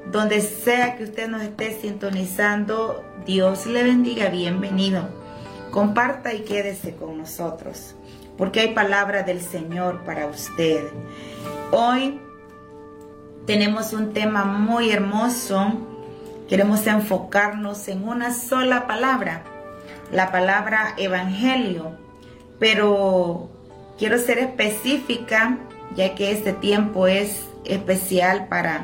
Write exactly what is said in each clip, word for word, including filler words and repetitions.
Donde sea que usted nos esté sintonizando, Dios le bendiga, bienvenido. Comparta y quédese con nosotros, porque hay palabra del Señor para usted. Hoy tenemos un tema muy hermoso. Queremos enfocarnos en una sola palabra, la palabra evangelio, pero quiero ser específica, ya que este tiempo es especial para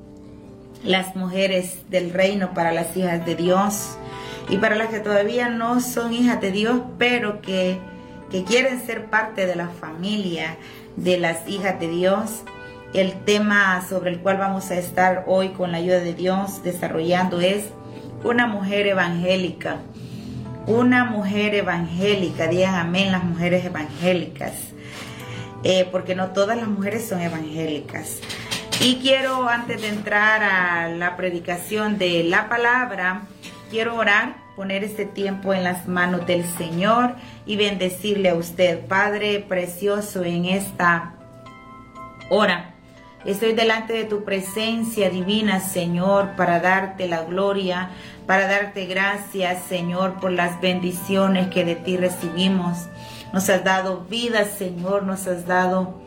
las mujeres del reino, para las hijas de Dios y para las que todavía no son hijas de Dios, pero que, que quieren ser parte de la familia de las hijas de Dios. El tema sobre el cual vamos a estar hoy con la ayuda de Dios desarrollando es una mujer evangélica. Una mujer evangélica, digan amén las mujeres evangélicas, eh, porque no todas las mujeres son evangélicas. Y quiero, antes de entrar a la predicación de la palabra, quiero orar, poner este tiempo en las manos del Señor y bendecirle a usted. Padre precioso, en esta hora estoy delante de tu presencia divina, Señor, para darte la gloria, para darte gracias, Señor, por las bendiciones que de ti recibimos. Nos has dado vida, Señor, nos has dado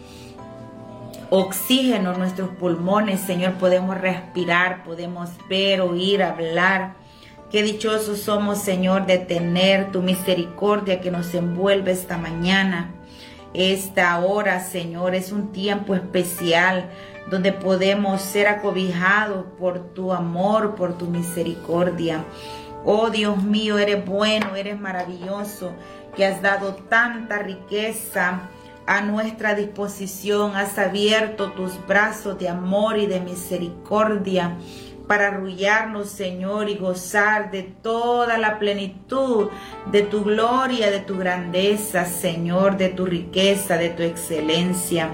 oxígeno en nuestros pulmones, Señor. Podemos respirar, podemos ver, oír, hablar. Qué dichosos somos, Señor, de tener tu misericordia que nos envuelve esta mañana. Esta hora, Señor, es un tiempo especial donde podemos ser acobijados por tu amor, por tu misericordia. Oh Dios mío, eres bueno, eres maravilloso, que has dado tanta riqueza a nuestra disposición. Has abierto tus brazos de amor y de misericordia para arrullarnos, Señor, y gozar de toda la plenitud de tu gloria, de tu grandeza, Señor, de tu riqueza, de tu excelencia.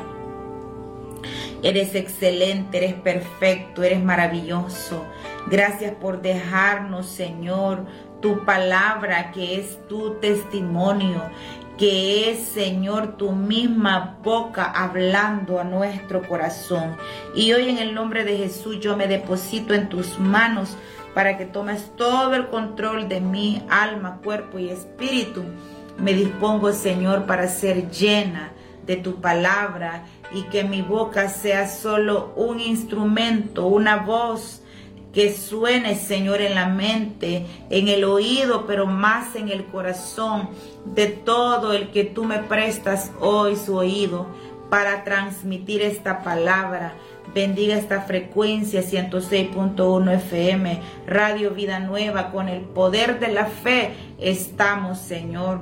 Eres excelente, eres perfecto, eres maravilloso. Gracias por dejarnos, Señor, tu palabra, que es tu testimonio, que es, Señor, tu misma boca hablando a nuestro corazón. Y hoy, en el nombre de Jesús, yo me deposito en tus manos para que tomes todo el control de mi alma, cuerpo y espíritu. Me dispongo, Señor, para ser llena de tu palabra y que mi boca sea solo un instrumento, una voz que suene, Señor, en la mente, en el oído, pero más en el corazón de todo el que tú me prestas hoy su oído para transmitir esta palabra. Bendiga esta frecuencia ciento seis punto uno F M, Radio Vida Nueva. Con el poder de la fe estamos, Señor,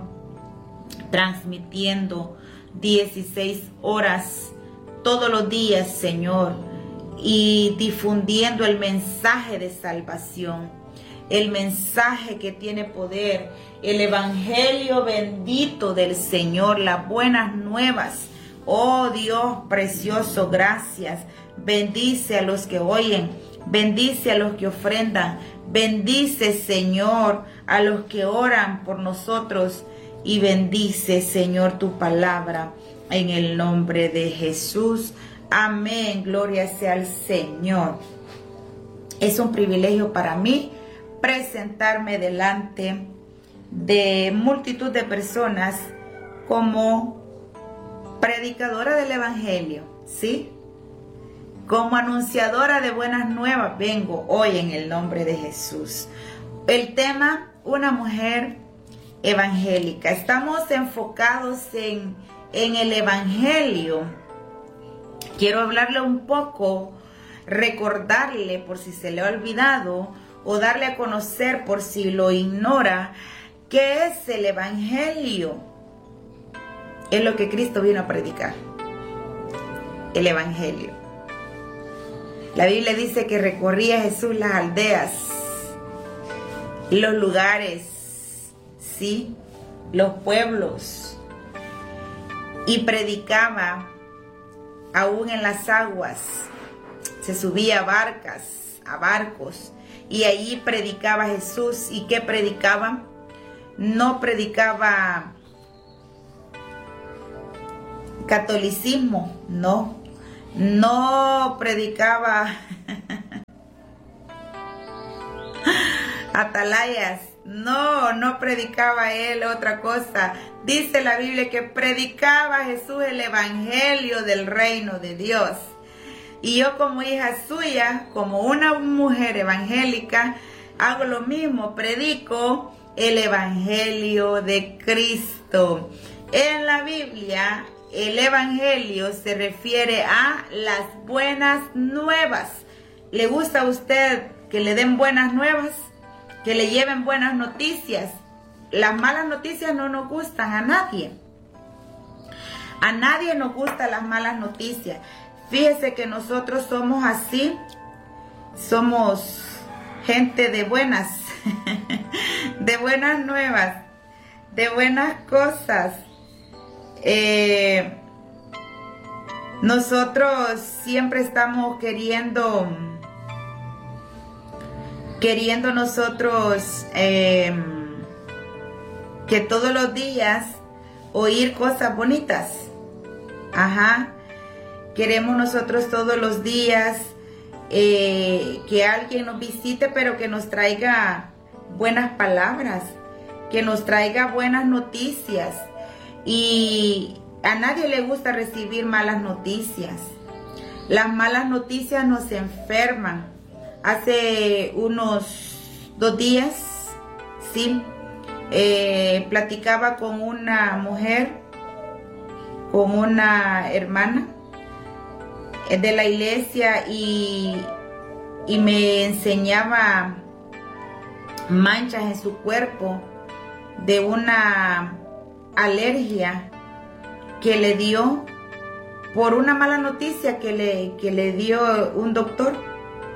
transmitiendo dieciséis horas todos los días, Señor, y difundiendo el mensaje de salvación, el mensaje que tiene poder, el evangelio bendito del Señor, las buenas nuevas. Oh Dios precioso, gracias. Bendice a los que oyen, bendice a los que ofrendan, bendice, Señor, a los que oran por nosotros, y bendice, Señor, tu palabra en el nombre de Jesús. Amén, gloria sea al Señor. Es un privilegio para mí presentarme delante de multitud de personas como predicadora del evangelio, ¿sí? Como anunciadora de buenas nuevas vengo hoy en el nombre de Jesús. El tema, una mujer evangélica. Estamos enfocados en, en el evangelio. Quiero hablarle un poco, recordarle por si se le ha olvidado, o darle a conocer por si lo ignora, qué es el evangelio. Es lo que Cristo vino a predicar, el evangelio. La Biblia dice que recorría Jesús las aldeas, los lugares, sí, los pueblos, y predicaba aún en las aguas. Se subía a barcas, a barcos, y allí predicaba Jesús. ¿Y qué predicaba? No predicaba catolicismo, no, no predicaba atalayas. No, no predicaba él otra cosa. Dice la Biblia que predicaba Jesús el evangelio del reino de Dios. Y yo como hija suya, como una mujer evangélica, hago lo mismo, predico el evangelio de Cristo. En la Biblia, el evangelio se refiere a las buenas nuevas. ¿Le gusta a usted que le den buenas nuevas? Que le lleven buenas noticias. Las malas noticias no nos gustan a nadie. A nadie nos gustan las malas noticias. Fíjese que nosotros somos así. Somos gente de buenas. De buenas nuevas. De buenas cosas. Eh, nosotros siempre estamos queriendo... Queriendo nosotros eh, que todos los días oír cosas bonitas. Ajá. Queremos nosotros todos los días eh, que alguien nos visite, pero que nos traiga buenas palabras, que nos traiga buenas noticias. Y a nadie le gusta recibir malas noticias. Las malas noticias nos enferman. Hace unos dos días, sí, eh, platicaba con una mujer, con una hermana de la iglesia y, y me enseñaba manchas en su cuerpo de una alergia que le dio por una mala noticia que le, que le dio un doctor.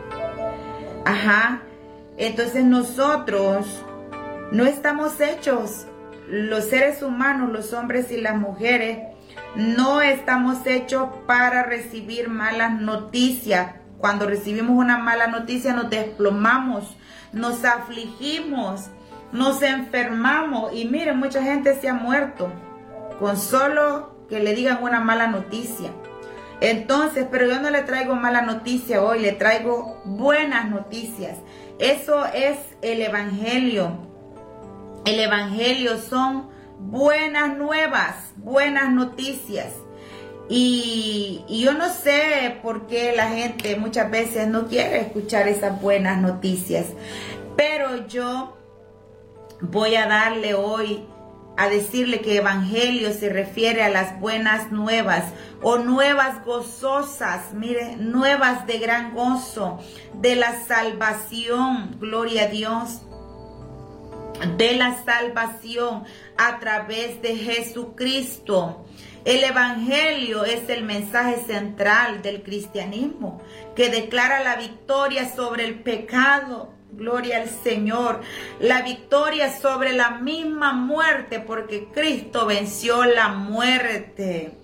Ajá, entonces nosotros no estamos hechos, los seres humanos, los hombres y las mujeres, no estamos hechos para recibir malas noticias. Cuando recibimos una mala noticia nos desplomamos, nos afligimos, nos enfermamos. Y miren, mucha gente se ha muerto con solo que le digan una mala noticia. Entonces, pero yo no le traigo mala noticia hoy, le traigo buenas noticias. Eso es el evangelio. El evangelio son buenas nuevas, buenas noticias. Y, y yo no sé por qué la gente muchas veces no quiere escuchar esas buenas noticias. Pero yo voy a darle hoy a decirle que evangelio se refiere a las buenas nuevas o nuevas gozosas, mire, nuevas de gran gozo, de la salvación, gloria a Dios, de la salvación a través de Jesucristo. El evangelio es el mensaje central del cristianismo que declara la victoria sobre el pecado. Gloria al Señor, la victoria sobre la misma muerte, porque Cristo venció la muerte.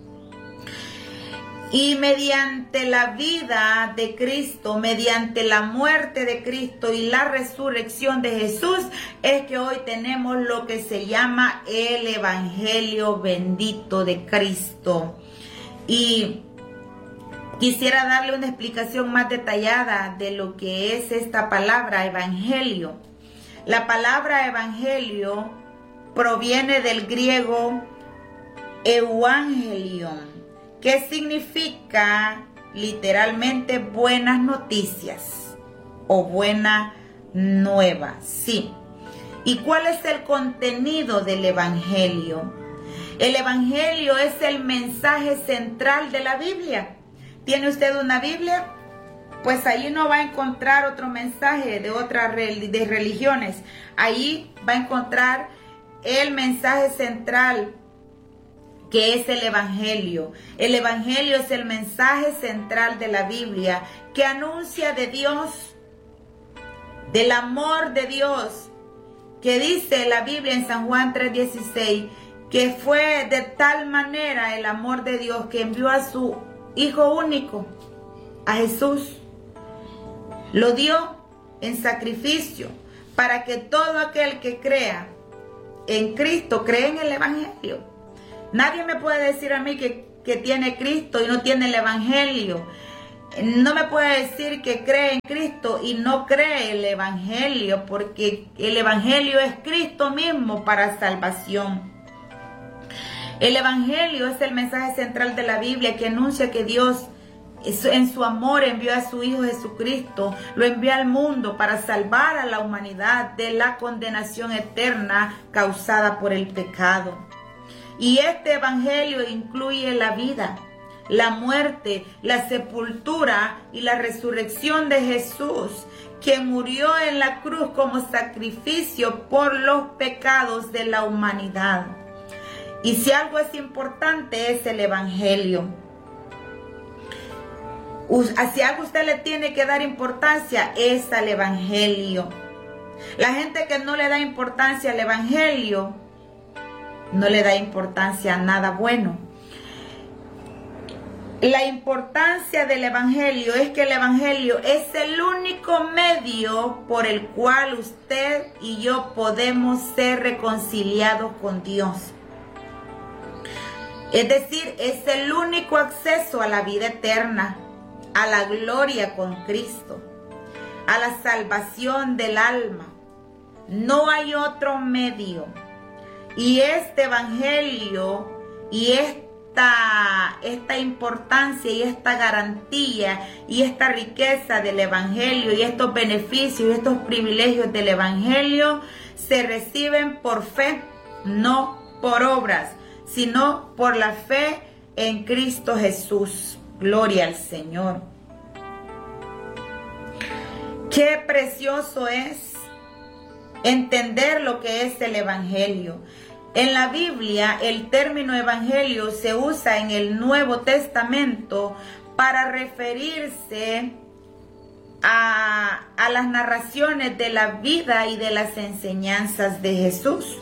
Y mediante la vida de Cristo, mediante la muerte de Cristo y la resurrección de Jesús, es que hoy tenemos lo que se llama el Evangelio bendito de Cristo. Y quisiera darle una explicación más detallada de lo que es esta palabra evangelio. La palabra evangelio proviene del griego euangelion, que significa literalmente buenas noticias o buena nueva. Sí. ¿Y cuál es el contenido del evangelio? El evangelio es el mensaje central de la Biblia. ¿Tiene usted una Biblia? Pues ahí no va a encontrar otro mensaje de otras de religiones. Ahí va a encontrar el mensaje central, que es el evangelio. El evangelio es el mensaje central de la Biblia que anuncia de Dios, del amor de Dios, que dice la Biblia en San Juan tres dieciséis, que fue de tal manera el amor de Dios que envió a su Hijo único, a Jesús. Lo dio en sacrificio para que todo aquel que crea en Cristo, cree en el evangelio. Nadie me puede decir a mí que, que tiene Cristo y no tiene el evangelio. no me puede decir que cree en Cristo y no cree el Evangelio, porque el Evangelio es Cristo mismo para salvación. El Evangelio es el mensaje central de la Biblia que anuncia que Dios en su amor envió a su Hijo Jesucristo, lo envió al mundo para salvar a la humanidad de la condenación eterna causada por el pecado. Y este Evangelio incluye la vida, la muerte, la sepultura y la resurrección de Jesús, quien murió en la cruz como sacrificio por los pecados de la humanidad. Y si algo es importante es el Evangelio. Si algo usted le tiene que dar importancia es al Evangelio. La gente que no le da importancia al Evangelio, no le da importancia a nada bueno. La importancia del Evangelio es que el Evangelio es el único medio por el cual usted y yo podemos ser reconciliados con Dios. Es decir, es el único acceso a la vida eterna, a la gloria con Cristo, a la salvación del alma. No hay otro medio. Y este Evangelio y esta, esta importancia y esta garantía y esta riqueza del Evangelio y estos beneficios y estos privilegios del Evangelio se reciben por fe, no por obras, sino por la fe en Cristo Jesús. Gloria al Señor. Qué precioso es entender lo que es el Evangelio. En la Biblia, el término Evangelio se usa en el Nuevo Testamento para referirse a, a las narraciones de la vida y de las enseñanzas de Jesús.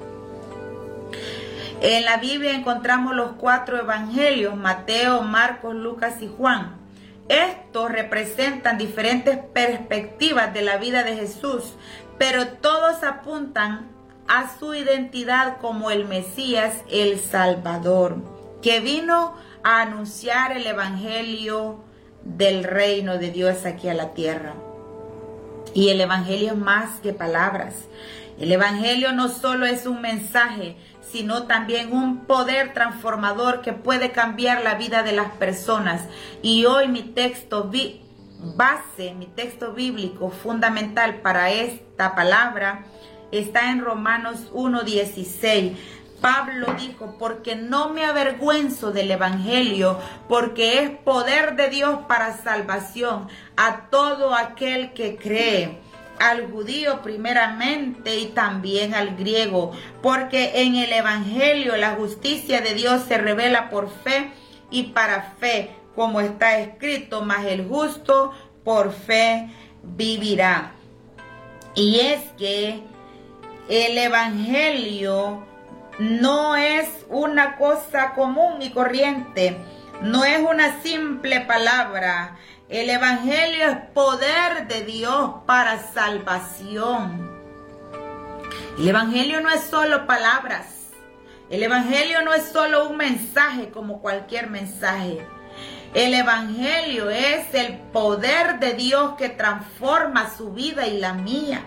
En la Biblia encontramos los cuatro evangelios: Mateo, Marcos, Lucas y Juan. Estos representan diferentes perspectivas de la vida de Jesús, pero todos apuntan a su identidad como el Mesías, el Salvador, que vino a anunciar el evangelio del reino de Dios aquí a la tierra. Y el evangelio es más que palabras. El evangelio no solo es un mensaje, sino también un poder transformador que puede cambiar la vida de las personas. Y hoy mi texto base, mi texto bíblico fundamental para esta palabra está en Romanos uno dieciséis. Pablo dijo: porque no me avergüenzo del evangelio, porque es poder de Dios para salvación a todo aquel que cree, al judío primeramente y también al griego, porque en el evangelio la justicia de Dios se revela por fe y para fe, como está escrito: mas el justo por fe vivirá. Y es que el evangelio no es una cosa común y corriente, no es una simple palabra. El evangelio es poder de Dios para salvación. El evangelio no es solo palabras. El evangelio no es solo un mensaje como cualquier mensaje. El evangelio es el poder de Dios que transforma su vida y la mía.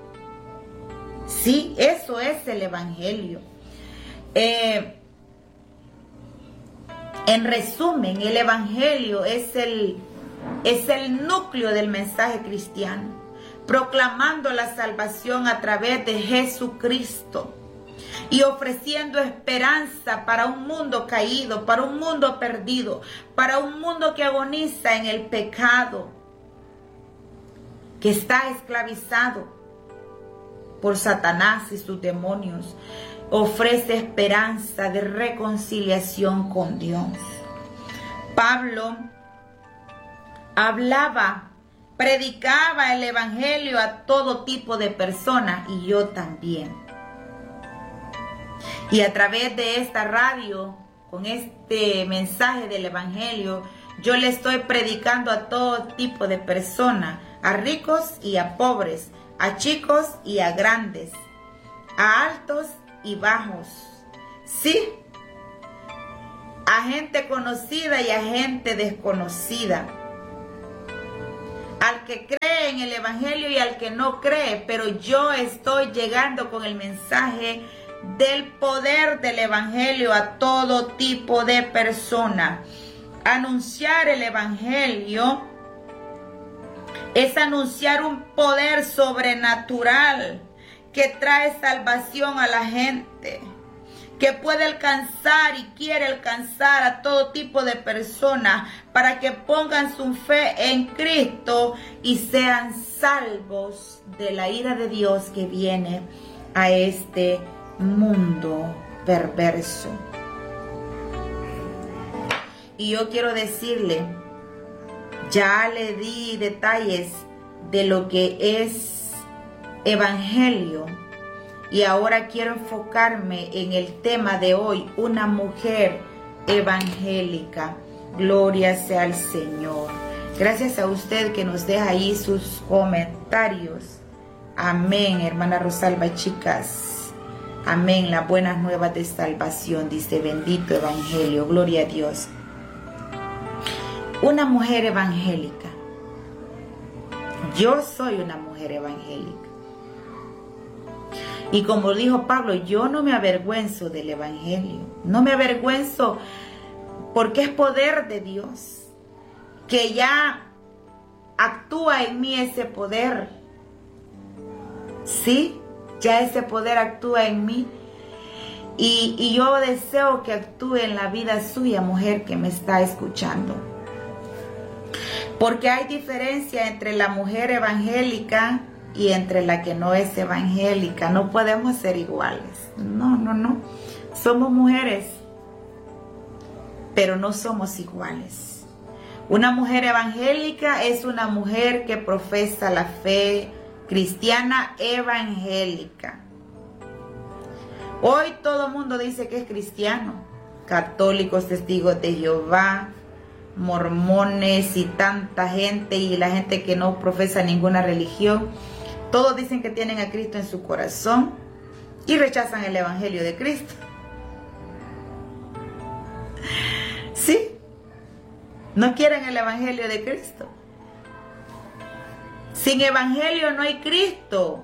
Sí, eso es el evangelio. Eh, en resumen, el evangelio es el, es el núcleo del mensaje cristiano, proclamando la salvación a través de Jesucristo y ofreciendo esperanza para un mundo caído, para un mundo perdido, para un mundo que agoniza en el pecado, que está esclavizado por Satanás y sus demonios. Ofrece esperanza de reconciliación con Dios. Pablo hablaba, predicaba el evangelio a todo tipo de personas, y yo también. Y a través de esta radio, con este mensaje del evangelio, yo le estoy predicando a todo tipo de personas, a ricos y a pobres, a chicos y a grandes, a altos y bajos, sí, a gente conocida y a gente desconocida. al que cree en el Evangelio y al que no cree, pero yo estoy llegando con el mensaje del poder del Evangelio a todo tipo de persona. Anunciar el Evangelio es anunciar un poder sobrenatural que trae salvación a la gente, que puede alcanzar y quiere alcanzar a todo tipo de personas para que pongan su fe en Cristo y sean salvos de la ira de Dios que viene a este mundo perverso. Y yo quiero decirle, ya le di detalles de lo que es evangelio. Y ahora quiero enfocarme en el tema de hoy, una mujer evangélica. Gloria sea al Señor. Gracias a usted que nos deja ahí sus comentarios. Amén, hermana Rosalba, chicas. Amén, las buenas nuevas de salvación, dice, bendito evangelio. Gloria a Dios. Una mujer evangélica. Yo soy una mujer evangélica. Y como dijo Pablo, yo no me avergüenzo del evangelio. No me avergüenzo porque es poder de Dios. Que ya actúa en mí ese poder. Sí, ya ese poder actúa en mí. Y, y yo deseo que actúe en la vida suya, mujer que me está escuchando. Porque hay diferencia entre la mujer evangélica y entre la que no es evangélica. No podemos ser iguales. No, no, no. Somos mujeres, pero no somos iguales. Una mujer evangélica es una mujer que profesa la fe cristiana evangélica. Hoy todo el mundo dice que es cristiano. Católicos, testigos de Jehová, mormones y tanta gente, y la gente que no profesa ninguna religión. Todos dicen que tienen a Cristo en su corazón y rechazan el evangelio de Cristo. Sí, no quieren el evangelio de Cristo. Sin evangelio no hay Cristo.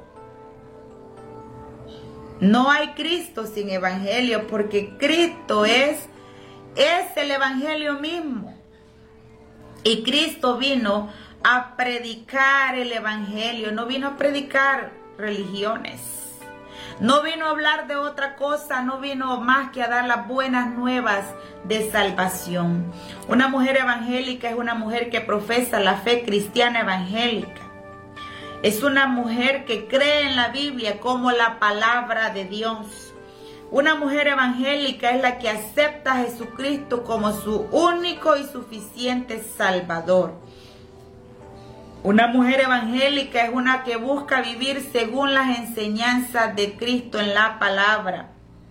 No hay Cristo sin evangelio, porque Cristo es, es el evangelio mismo. Y Cristo vino a predicar el evangelio, no vino a predicar religiones, no vino a hablar de otra cosa, no vino más que a dar las buenas nuevas de salvación. Una mujer evangélica es una mujer que profesa la fe cristiana evangélica. Es una mujer que cree en la Biblia como la palabra de Dios. Una mujer evangélica es la que acepta a Jesucristo como su único y suficiente Salvador. Una mujer evangélica es una que busca vivir según las enseñanzas de Cristo en la palabra.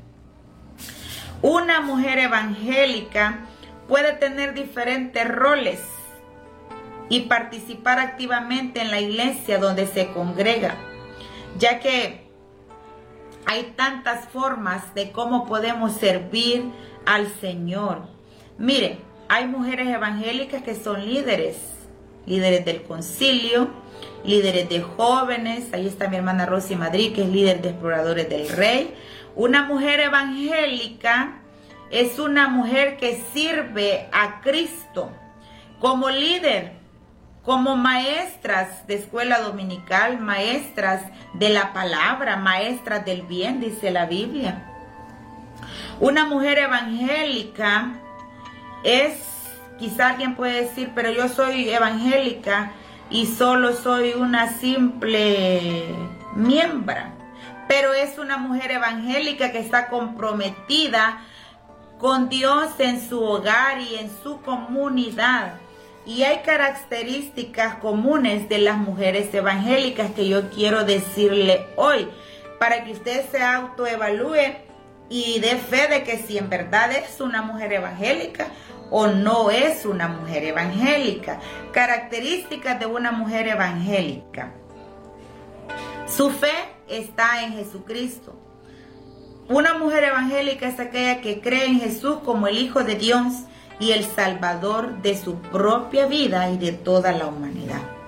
Una mujer evangélica puede tener diferentes roles y participar activamente en la iglesia donde se congrega, ya que hay tantas formas de cómo podemos servir al Señor. Mire, hay mujeres evangélicas que son líderes, líderes del concilio, líderes de jóvenes. Ahí está mi hermana Rosy Madrid, que es líder de Exploradores del Rey. Una mujer evangélica es una mujer que sirve a Cristo como líder, como maestras de escuela dominical, maestras de la palabra, maestras del bien, dice la Biblia. Una mujer evangélica es, quizá alguien puede decir, pero yo soy evangélica y solo soy una simple miembro. Pero es una mujer evangélica que está comprometida con Dios en su hogar y en su comunidad. Y hay características comunes de las mujeres evangélicas que yo quiero decirle hoy, para que usted se autoevalúe y dé fe de que si en verdad es una mujer evangélica o no es una mujer evangélica. Características de una mujer evangélica. Su fe está en Jesucristo. Una mujer evangélica es aquella que cree en Jesús como el Hijo de Dios y el Salvador de su propia vida y de toda la humanidad.